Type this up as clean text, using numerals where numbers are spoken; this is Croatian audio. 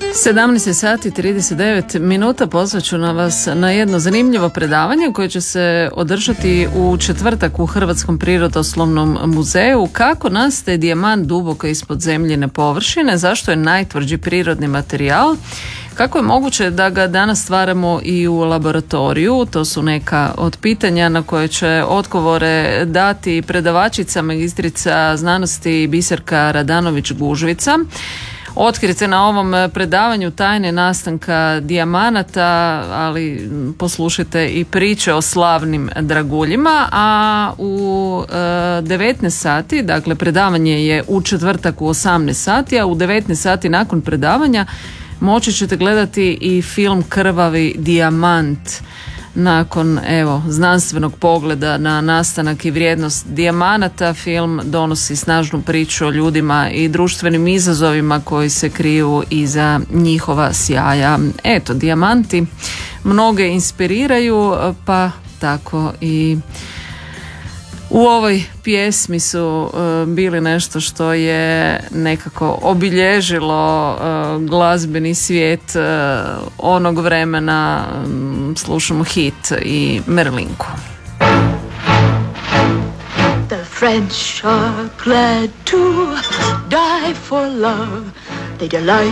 17 sati 39 minuta posvećeno vas na jedno zanimljivo predavanje koje će se održati u četvrtak u Hrvatskom prirodoslovnom muzeju. Kako nastaje dijamant duboko ispod zemljine površine, zašto je najtvrđi prirodni materijal, kako je moguće da ga danas stvaramo i u laboratoriju. To su neka od pitanja na koje će odgovore dati predavačica, magistrica znanosti Biserka Radanović-Gužvica. Otkrite na ovom predavanju tajne nastanka dijamanata, ali poslušajte i priče o slavnim draguljima, a u 19 sati, dakle predavanje je u četvrtak u 18 sati, a u 19 sati nakon predavanja moći ćete gledati i film Krvavi dijamant. Nakon znanstvenog pogleda na nastanak i vrijednost dijamanata, film donosi snažnu priču o ljudima i društvenim izazovima koji se kriju iza njihova sjaja. Eto, dijamanti mnoge inspiriraju, pa tako i u ovoj pjesmi su bili nešto što je nekako obilježilo glazbeni svijet onog vremena. Slušamo hit i Merlinku. The French are glad to die for love. They delight